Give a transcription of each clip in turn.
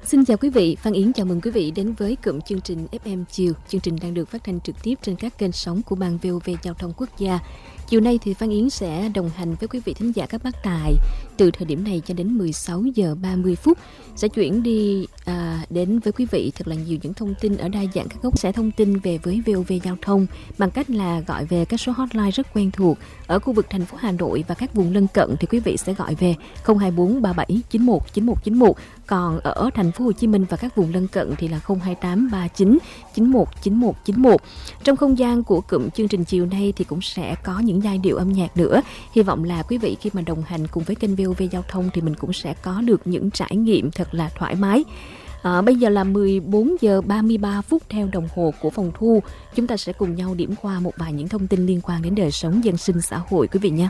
Xin chào quý vị, Phan Yến chào mừng quý vị đến với cụm chương trình FM Chiều. Chương trình đang được phát thanh trực tiếp trên các kênh sóng của Ban VOV Giao thông Quốc gia. Chiều nay thì Phan Yến sẽ đồng hành với quý vị thính giả các bác tài từ thời điểm này cho đến 16 giờ 30 phút. Sẽ chuyển đi đến với quý vị thật là nhiều những thông tin ở đa dạng các góc. Sẽ thông tin về với VOV Giao thông bằng cách là gọi về các số hotline rất quen thuộc. Ở khu vực thành phố Hà Nội và các vùng lân cận thì quý vị sẽ gọi về 024 37 91 91 91. Còn ở thành phố Hồ Chí Minh và các vùng lân cận thì là 028 39 91 91 91. Trong không gian của cụm chương trình chiều nay thì cũng sẽ có những giai điệu âm nhạc nữa. Hy vọng là quý vị khi mà đồng hành cùng với kênh VOV Giao thông thì mình cũng sẽ có được những trải nghiệm thật là thoải mái. Bây giờ là 14 giờ 33 phút theo đồng hồ của phòng thu. Chúng ta sẽ cùng nhau điểm qua một vài những thông tin liên quan đến đời sống dân sinh xã hội quý vị nhé.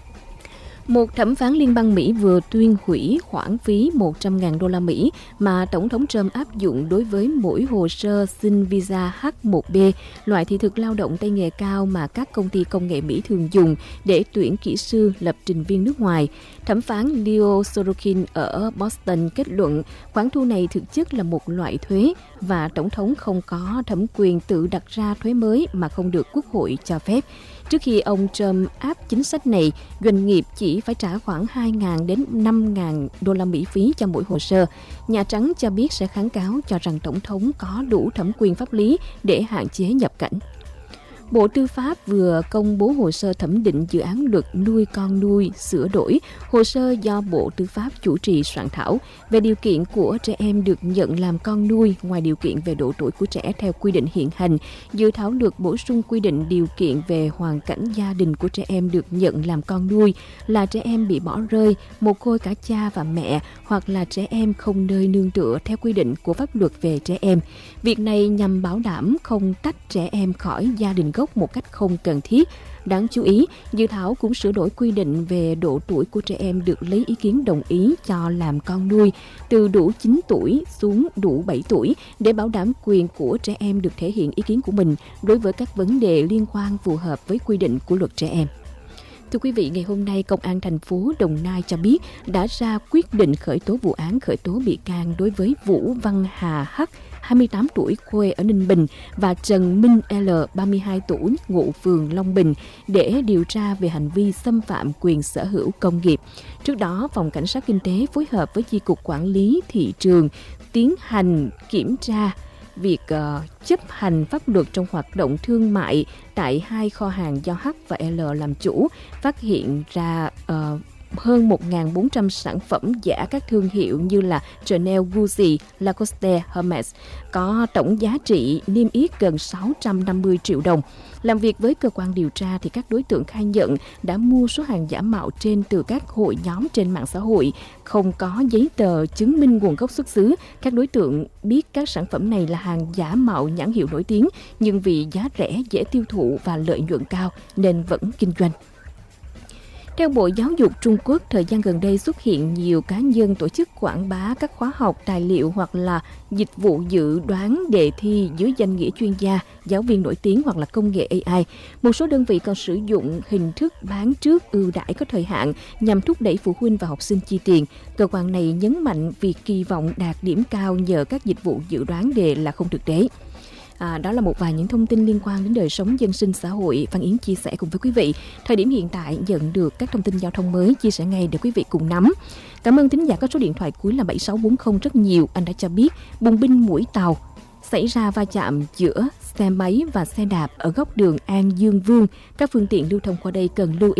Một thẩm phán liên bang Mỹ vừa tuyên hủy khoản phí 100.000 đô la Mỹ mà Tổng thống Trump áp dụng đối với mỗi hồ sơ xin visa H1B, loại thị thực lao động tay nghề cao mà các công ty công nghệ Mỹ thường dùng để tuyển kỹ sư lập trình viên nước ngoài. Thẩm phán Leo Sorokin ở Boston kết luận khoản thu này thực chất là một loại thuế và Tổng thống không có thẩm quyền tự đặt ra thuế mới mà không được Quốc hội cho phép. Trước khi ông Trump áp chính sách này, doanh nghiệp chỉ phải trả khoảng 2.000 đến 5.000 đô la Mỹ phí cho mỗi hồ sơ. Nhà Trắng cho biết sẽ kháng cáo cho rằng Tổng thống có đủ thẩm quyền pháp lý để hạn chế nhập cảnh. Bộ Tư pháp vừa công bố hồ sơ thẩm định dự án luật nuôi con nuôi sửa đổi, hồ sơ do Bộ Tư pháp chủ trì soạn thảo về điều kiện của trẻ em được nhận làm con nuôi ngoài điều kiện về độ tuổi của trẻ theo quy định hiện hành. Dự thảo luật bổ sung quy định điều kiện về hoàn cảnh gia đình của trẻ em được nhận làm con nuôi là trẻ em bị bỏ rơi, mồ côi cả cha và mẹ hoặc là trẻ em không nơi nương tựa theo quy định của pháp luật về trẻ em. Việc này nhằm bảo đảm không tách trẻ em khỏi gia đình gốc một cách không cần thiết. Đáng chú ý, dự thảo cũng sửa đổi quy định về độ tuổi của trẻ em được lấy ý kiến đồng ý cho làm con nuôi từ đủ 9 tuổi xuống đủ 7 tuổi để bảo đảm quyền của trẻ em được thể hiện ý kiến của mình đối với các vấn đề liên quan phù hợp với quy định của luật trẻ em. Thưa quý vị, ngày hôm nay, Công an thành phố Đồng Nai cho biết đã ra quyết định khởi tố vụ án khởi tố bị can đối với Vũ Văn Hà H, 28 tuổi, quê ở Ninh Bình và Trần Minh L, 32 tuổi, ngụ phường Long Bình để điều tra về hành vi xâm phạm quyền sở hữu công nghiệp. Trước đó, Phòng Cảnh sát Kinh tế phối hợp với Chi cục Quản lý Thị trường tiến hành kiểm tra việc chấp hành pháp luật trong hoạt động thương mại tại hai kho hàng do H và L làm chủ, phát hiện ra hơn 1.400 sản phẩm giả các thương hiệu như là Chanel, Gucci, Lacoste, Hermes có tổng giá trị niêm yết gần 650 triệu đồng. Làm việc với cơ quan điều tra thì các đối tượng khai nhận đã mua số hàng giả mạo trên từ các hội nhóm trên mạng xã hội, không có giấy tờ chứng minh nguồn gốc xuất xứ. Các đối tượng biết các sản phẩm này là hàng giả mạo nhãn hiệu nổi tiếng, nhưng vì giá rẻ, dễ tiêu thụ và lợi nhuận cao nên vẫn kinh doanh. Theo Bộ Giáo dục Trung Quốc, thời gian gần đây xuất hiện nhiều cá nhân tổ chức quảng bá các khóa học, tài liệu hoặc là dịch vụ dự đoán đề thi dưới danh nghĩa chuyên gia, giáo viên nổi tiếng hoặc là công nghệ AI. Một số đơn vị còn sử dụng hình thức bán trước ưu đãi có thời hạn nhằm thúc đẩy phụ huynh và học sinh chi tiền. Cơ quan này nhấn mạnh việc kỳ vọng đạt điểm cao nhờ các dịch vụ dự đoán đề là không thực tế. Đó là một vài những thông tin liên quan đến đời sống dân sinh xã hội Phan Yến chia sẻ cùng với quý vị. Thời điểm hiện tại nhận được các thông tin giao thông mới chia sẻ ngay để quý vị cùng nắm. Cảm ơn thính giả có số điện thoại cuối là 7640 rất nhiều. Anh đã cho biết bùng binh Mũi Tàu xảy ra va chạm giữa xe máy và xe đạp ở góc đường An Dương Vương. Các phương tiện lưu thông qua đây cần lưu ý